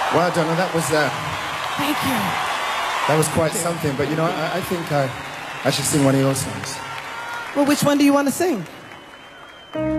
Well, Donna, that was Thank you. that was quite something. But you know, I think I should sing one of your songs. Well, which one do you want to sing?